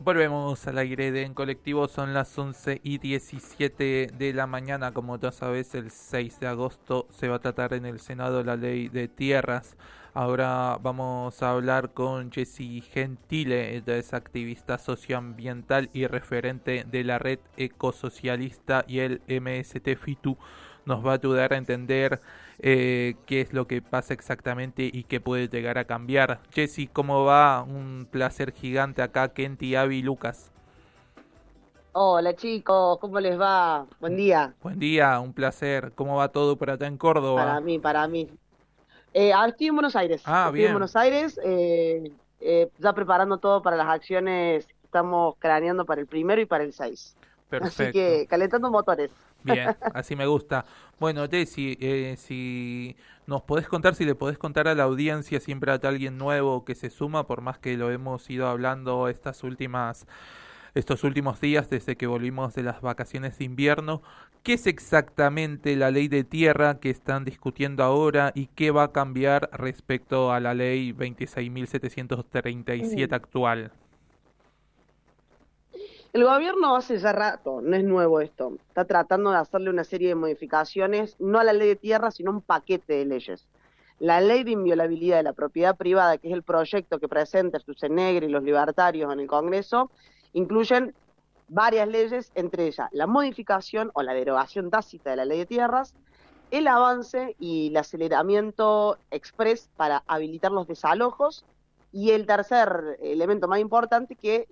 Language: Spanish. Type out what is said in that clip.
Volvemos al aire de En Colectivo, son las 11:17 de la mañana. Como ya sabes, el 6 de agosto se va a tratar en el Senado la ley de tierras. Ahora vamos a hablar con Jessie Gentile, ella es activista socioambiental y referente de la red ecosocialista y el MST FITU. Nos va a ayudar a entender qué es lo que pasa exactamente y qué puede llegar a cambiar. Jessy, ¿cómo va? Un placer gigante acá, Kenty, Avi, Lucas. Hola chicos, ¿cómo les va? Buen día. Buen día, un placer. ¿Cómo va todo por allá en Córdoba? Para mí. Estoy en Buenos Aires. Ah, Estoy en bien, Buenos Aires, ya preparando todo para las acciones que estamos craneando para el primero y para el 6. Así perfecto. que calentando motores. Bien, así me gusta. Bueno, Jessy, si nos podés contar, si le podés contar a la audiencia, siempre hay alguien nuevo que se suma, por más que lo hemos ido hablando estos últimos días desde que volvimos de las vacaciones de invierno. ¿Qué es exactamente la ley de tierra que están discutiendo ahora y qué va a cambiar respecto a la ley 26.737 Mm. actual? El gobierno hace ya rato, no es nuevo esto, está tratando de hacerle una serie de modificaciones, no a la ley de tierra, sino un paquete de leyes. La ley de inviolabilidad de la propiedad privada, que es el proyecto que presenta Schwarzenegger y los libertarios en el Congreso, incluyen varias leyes, entre ellas la modificación o la derogación tácita de la ley de tierras, el avance y el aceleramiento express para habilitar los desalojos, y el tercer elemento más importante, que